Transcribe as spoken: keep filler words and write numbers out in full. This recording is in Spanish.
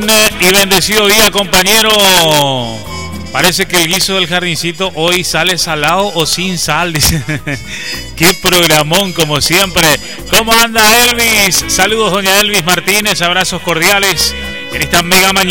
Y bendecido día, compañero. Parece que el guiso del jardincito hoy sale salado o sin sal, dice. Qué programón, como siempre. ¿Cómo anda Elvis? Saludos, doña Elvis Martínez, abrazos cordiales en esta mega mañana.